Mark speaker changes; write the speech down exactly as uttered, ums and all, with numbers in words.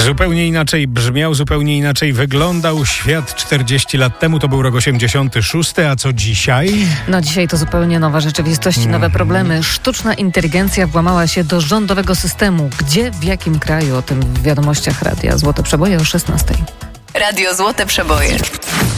Speaker 1: Zupełnie inaczej brzmiał, zupełnie inaczej wyglądał świat czterdzieści lat temu. To był rok osiemdziesiąty szósty, a co dzisiaj?
Speaker 2: No dzisiaj to zupełnie nowa rzeczywistość i nowe problemy. Sztuczna inteligencja włamała się do rządowego systemu. Gdzie, w jakim kraju? O tym w wiadomościach Radia Złote Przeboje o szesnastej.
Speaker 3: Radio Złote Przeboje.